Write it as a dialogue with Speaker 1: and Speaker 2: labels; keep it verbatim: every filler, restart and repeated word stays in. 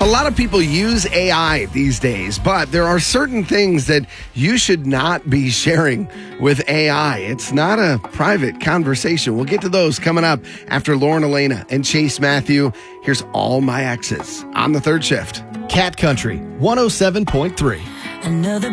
Speaker 1: A lot of people use A I these days, but there are certain things that you should not be sharing with A I. It's not a private conversation. We'll get to those coming up after Lauren Elena and Chase Matthew. Here's All My Exes on the Third Shift.
Speaker 2: Cat Country one oh seven point three.
Speaker 3: Another